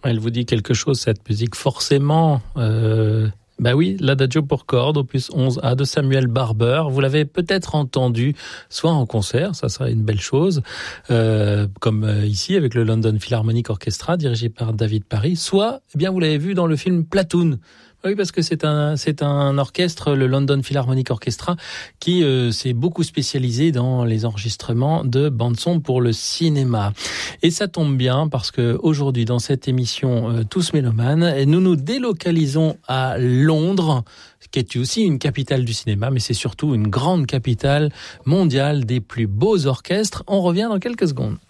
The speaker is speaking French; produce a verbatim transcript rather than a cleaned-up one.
Elle vous dit quelque chose, cette musique, forcément. Euh, bah oui, l'Adagio pour cordes, opus onze A de Samuel Barber. Vous l'avez peut-être entendu, soit en concert, ça serait une belle chose, euh, comme ici avec le London Philharmonic Orchestra, dirigé par David Parry, soit, eh bien, vous l'avez vu dans le film Platoon. Oui, parce que c'est un c'est un orchestre, le London Philharmonic Orchestra, qui euh, s'est beaucoup spécialisé dans les enregistrements de bandes-son pour le cinéma. Et ça tombe bien parce que aujourd'hui, dans cette émission euh, Tous Mélomanes, nous nous délocalisons à Londres, qui est aussi une capitale du cinéma, mais c'est surtout une grande capitale mondiale des plus beaux orchestres. On revient dans quelques secondes.